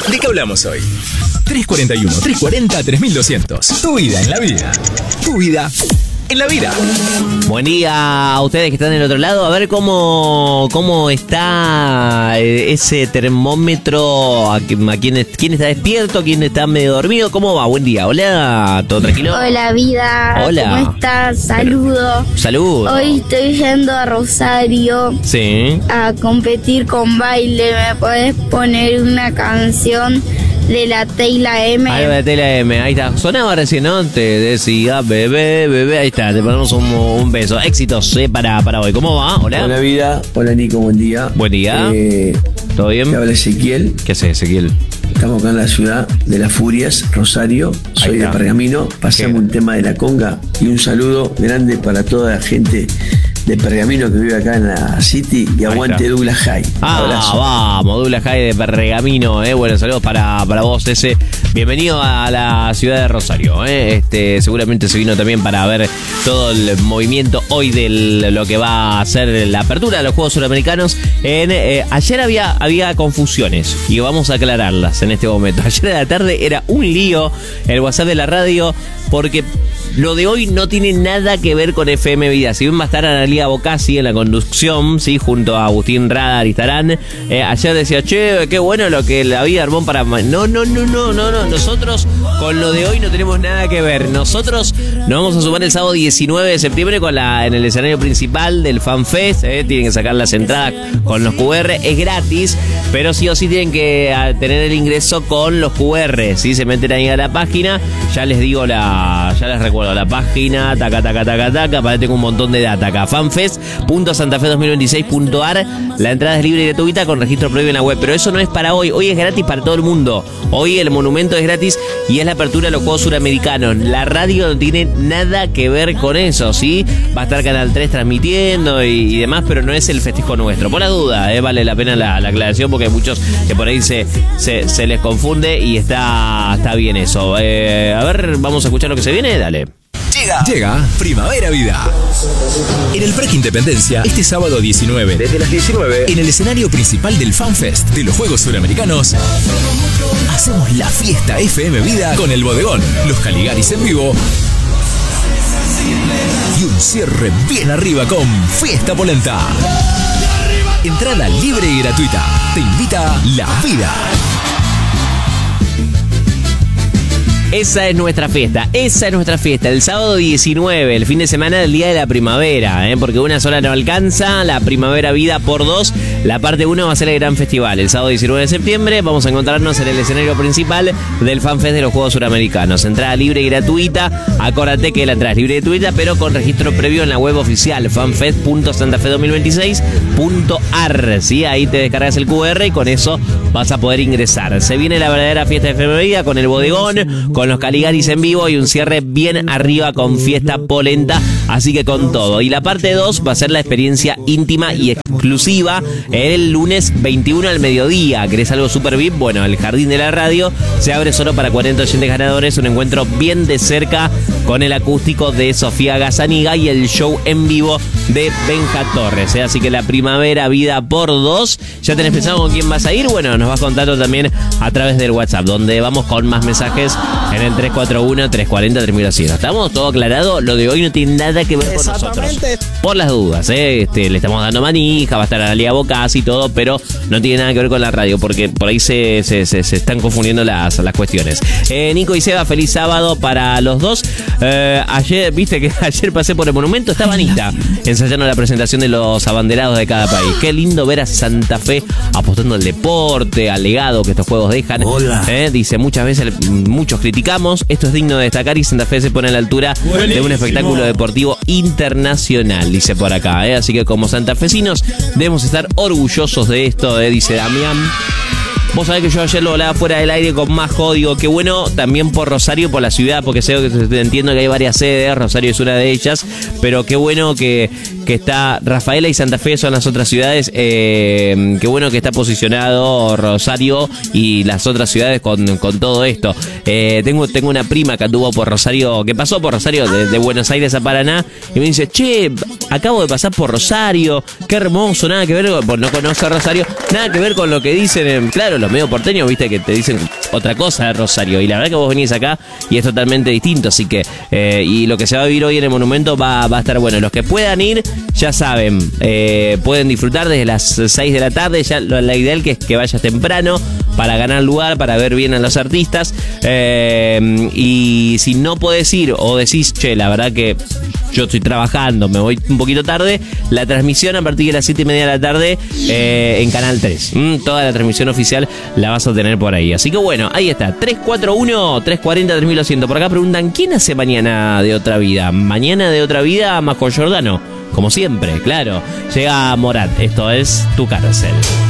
¿De qué hablamos hoy? 341-340-3200. Tu vida en la vida. Tu vida en la vida. Buen día a ustedes que están del otro lado. A ver cómo está ese termómetro. ¿Quién está despierto? ¿Quién está medio dormido? ¿Cómo va? Buen día. Hola, ¿todo tranquilo? Hola, vida. Hola. ¿Cómo estás? Saludos. Saludos. Hoy estoy yendo a Rosario Sí. a competir con baile. ¿Me podés poner una canción de la Teyla M? Ahí va Teyla M, ahí está. Sonaba recién, ¿no? Te decía, bebé, bebé. Ahí está, te ponemos un beso. Éxitos para hoy. ¿Cómo va? Hola. Hola, vida. Hola, Nico. Buen día. Buen día. ¿Todo bien? Te habla Ezequiel. ¿Qué haces, Ezequiel? Estamos acá en la ciudad de las Furias, Rosario. Soy de Pergamino. Pasamos un tema de la conga y un saludo grande para toda la gente de Pergamino que vive acá en la City y aguante Douglas High. Abrazo. Vamos, Douglas High de Pergamino, Bueno, saludos para vos, ese. Bienvenido a la ciudad de Rosario, Seguramente se vino también para ver todo el movimiento hoy de lo que va a ser la apertura de los Juegos Suramericanos. Ayer había confusiones y vamos a aclararlas en este momento. Ayer a la tarde era un lío el WhatsApp de la radio porque lo de hoy no tiene nada que ver con FM Vida. Si bien va a estar Analía Bocasi en la conducción, ¿sí? Junto a Agustín Rada Aristarán. Ayer decía, che, qué bueno lo que la vida armó para... No. Nosotros con lo de hoy no tenemos nada que ver. Nosotros nos vamos a sumar el sábado 19 de septiembre en el escenario principal del FanFest. Tienen que sacar las entradas con los QR. Es gratis, pero sí o sí tienen que tener el ingreso con los QR. ¿Sí? Se meten ahí a la página. Ya les digo ya les recuerdo la página, taca, para tengo un montón de data acá, fanfest.santafe2026.ar. La entrada es libre y gratuita con registro previo en la web, pero eso no es para hoy es gratis para todo el mundo. Hoy el monumento es gratis y es la apertura de los Juegos Suramericanos. La radio no tiene nada que ver con eso, ¿sí? Va a estar Canal 3 transmitiendo y demás, pero no es el festejo nuestro. Por la duda, vale la pena la aclaración porque hay muchos que por ahí se les confunde y está bien eso. A ver, vamos a escuchar lo que se viene, dale. Llega Primavera Vida. En el Parque Independencia, este sábado 19, desde las 19, en el escenario principal del FanFest de los Juegos Suramericanos, hacemos la fiesta FM Vida con el Bodegón, los Caligaris en vivo y un cierre bien arriba con Fiesta Polenta. Entrada libre y gratuita. Te invita La Vida. Esa es nuestra fiesta, el sábado 19, el fin de semana del Día de la Primavera, porque una sola no alcanza, la Primavera Vida por 2, la parte 1 va a ser el gran festival, el sábado 19 de septiembre vamos a encontrarnos en el escenario principal del FanFest de los Juegos Suramericanos, entrada libre y gratuita, acuérdate que la entrada es libre y gratuita, pero con registro previo en la web oficial, fanfest.santafe2026.ar, ¿sí? Ahí te descargas el QR y con eso vas a poder ingresar. Se viene la verdadera fiesta de FM Vida con el Bodegón, con los Caligaris en vivo y un cierre bien arriba con Fiesta Polenta, así que con todo. Y la parte 2 va a ser la experiencia íntima y exclusiva el lunes 21 al mediodía. ¿Querés algo super VIP? Bueno, el Jardín de la Radio se abre solo para 40 oyentes ganadores, un encuentro bien de cerca con el acústico de Sofía Gazzaniga y el show en vivo de Benja Torres. Así que la Primavera Vida por 2. ¿Ya tenés pensado con quién vas a ir? Bueno, nos vas contando también a través del WhatsApp, donde vamos con más mensajes en el 341-340-3100. ¿Estamos? ¿Todo aclarado? Lo de hoy no tiene nada que ver con nosotros. Por las dudas, le estamos dando manija, va a estar Analía Bocasi y todo, pero no tiene nada que ver con la radio, porque por ahí se están confundiendo las cuestiones. Nico y Seba, feliz sábado para los dos. Ayer, viste que ayer pasé por el monumento, estaba Anita ensayando la presentación de los abanderados de cada país. Qué lindo ver a Santa Fe apostando al deporte, al legado que estos juegos dejan. Dice, muchas veces muchos criticamos, esto es digno de destacar y Santa Fe se pone a la altura de un espectáculo deportivo internacional, dice por acá. Así que como santafesinos debemos estar orgullosos de esto, dice Damián. Vos sabés que yo ayer lo hablaba fuera del aire con Majo, digo, qué bueno también por Rosario, por la ciudad, porque sé que entiendo que hay varias sedes, Rosario es una de ellas, pero qué bueno que que está Rafaela y Santa Fe, son las otras ciudades. Qué bueno que está posicionado Rosario y las otras ciudades con todo esto. Tengo una prima que anduvo por Rosario, que pasó por Rosario de Buenos Aires a Paraná, y me dice, che, acabo de pasar por Rosario, qué hermoso, nada que ver, pues no conozco a Rosario, nada que ver con lo que dicen, claro, los medios porteños, viste, que te dicen otra cosa de Rosario, y la verdad que vos venís acá y es totalmente distinto, así que, y lo que se va a vivir hoy en el Monumento va a estar bueno. Los que puedan ir, ya saben, pueden disfrutar desde las 6 de la tarde, ya la ideal que es que vayas temprano para ganar lugar, para ver bien a los artistas, y si no podés ir o decís, che, la verdad que yo estoy trabajando, me voy un poquito tarde, la transmisión a partir de las 7:30 de la tarde en Canal 3. Toda la transmisión oficial la vas a tener por ahí. Así que bueno, ahí está, 341-340-3100. Por acá preguntan, ¿quién hace Mañana de Otra Vida? Mañana de Otra Vida, Majo Giordano. Como siempre, claro. Llega Morat, esto es Tu Cárcel.